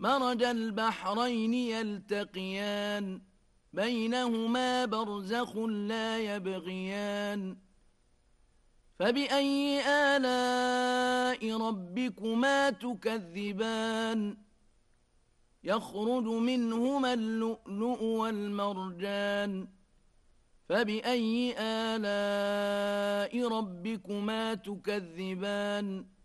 مرج البحرين يلتقيان بينهما برزخ لا يبغيان فبأي آلاء ربكما تكذبان يخرج منهما اللؤلؤ والمرجان فبأي آلاء ربكما تكذبان